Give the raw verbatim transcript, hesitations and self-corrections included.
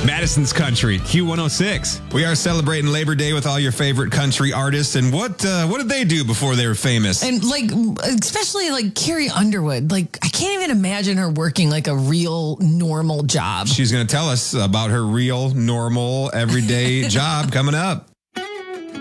Madison's Country, Q one oh six. We are celebrating Labor Day with all your favorite country artists. And what uh, what did they do before they were famous? And like, especially like Carrie Underwood. Like, I can't even imagine her working like a real normal job. She's going to tell us about her real, normal, everyday job coming up.